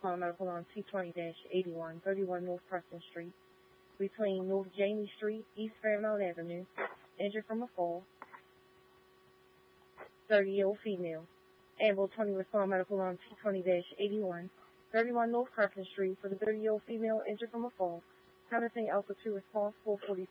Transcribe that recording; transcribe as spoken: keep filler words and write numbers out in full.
respond medical on T twenty eighty-one, thirty-one North Preston Street, between North Jamie Street, East Fairmount Avenue, injured from a fall, thirty-year-old female. Ambulance twenty respond medical on T twenty eighty-one, thirty-one North Preston Street for the thirty-year-old female injured from a fall. Hamilton Alpha two response four forty.